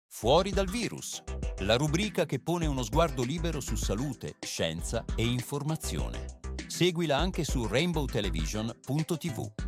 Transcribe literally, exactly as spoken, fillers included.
Fuori dal virus, la rubrica che pone uno sguardo libero su salute, scienza e informazione. Seguila anche su rainbow television punto tivù.